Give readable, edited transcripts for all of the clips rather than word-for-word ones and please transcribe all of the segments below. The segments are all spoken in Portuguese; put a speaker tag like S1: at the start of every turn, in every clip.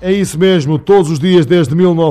S1: É isso mesmo, todos os dias desde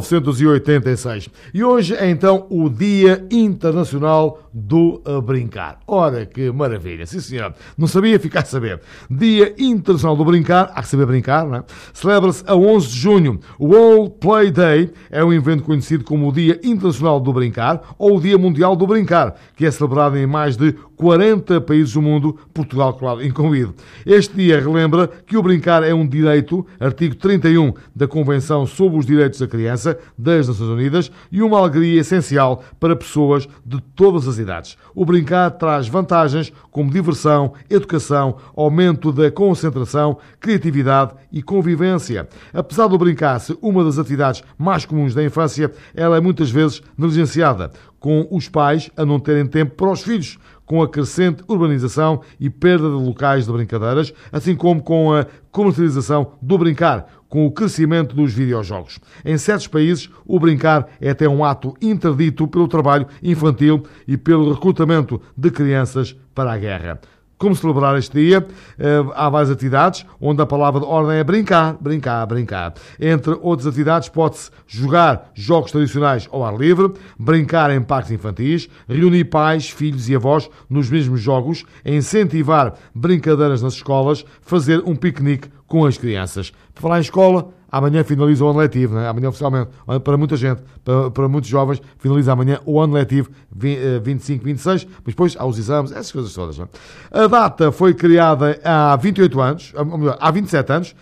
S1: 1986. E hoje é então o Dia Internacional do Brincar. Ora, que maravilha, sim senhor. Não sabia, ficar a saber. Dia Internacional do Brincar, há que saber brincar, não é? Celebra-se a 11 de junho. O World Play Day é um evento conhecido como o Dia Internacional do Brincar ou o Dia Mundial do Brincar, que é celebrado em mais de 40 países do mundo, Portugal, claro, incluído. Este dia relembra que o brincar é um direito, artigo 31 da Convenção sobre os Direitos da Criança das Nações Unidas, e uma alegria essencial para pessoas de todas as idades. O brincar traz vantagens como diversão, educação, aumento da concentração, criatividade e convivência. Apesar do brincar ser uma das atividades mais comuns da infância, ela é muitas vezes negligenciada, com os pais a não terem tempo para os filhos, com a crescente urbanização e perda de locais de brincadeiras, assim como com a comercialização do brincar, com o crescimento dos videojogos. Em certos países, o brincar é até um ato interdito pelo trabalho infantil e pelo recrutamento de crianças para a guerra. Como celebrar este dia? Há várias atividades, onde a palavra de ordem é brincar, brincar, brincar. Entre outras atividades, pode-se jogar jogos tradicionais ao ar livre, brincar em parques infantis, reunir pais, filhos e avós nos mesmos jogos, incentivar brincadeiras nas escolas, fazer um piquenique com as crianças. Por falar em escola, amanhã finaliza o ano letivo, não é? Amanhã oficialmente, para muita gente, para muitos jovens, finaliza amanhã o ano letivo 25, 26, mas depois há os exames, essas coisas todas. Não é? A data foi criada há 28 anos, ou melhor, há 27 anos,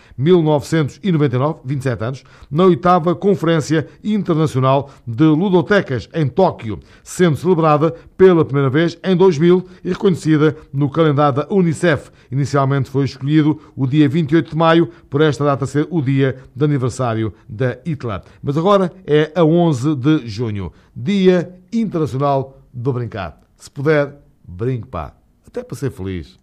S1: 1999, 27 anos, na 8ª Conferência Internacional de Ludotecas, em Tóquio, sendo celebrada pela primeira vez em 2000 e reconhecida no calendário da Unicef. Inicialmente foi escolhido o dia 28 de maio, por esta data ser o dia de aniversário da Hitler. Mas agora é a 11 de junho, Dia Internacional do Brincar. Se puder, brinque, pá. Até para ser feliz.